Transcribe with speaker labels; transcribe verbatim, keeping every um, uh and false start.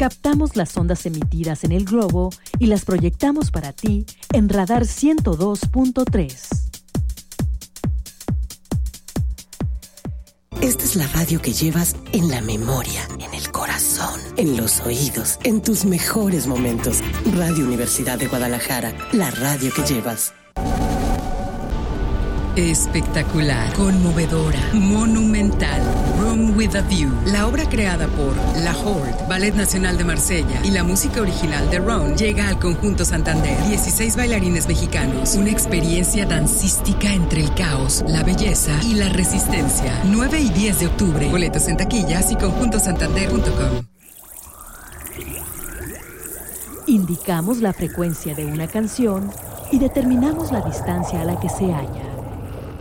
Speaker 1: Captamos las ondas emitidas en el globo y las proyectamos para ti en Radar ciento dos punto tres.
Speaker 2: Esta es la radio que llevas en la memoria, en el corazón, en los oídos, en tus mejores momentos. Radio Universidad de Guadalajara, la radio que llevas.
Speaker 3: Espectacular, conmovedora, monumental. Room with a View, la obra creada por La Horde, Ballet Nacional de Marsella y la música original de Ron llega al Conjunto Santander. dieciséis bailarines mexicanos, una experiencia dancística entre el caos, la belleza y la resistencia. nueve y diez de octubre. Boletos en taquillas y conjunto santander punto com.
Speaker 1: Indicamos la frecuencia de una canción y determinamos la distancia a la que se halla.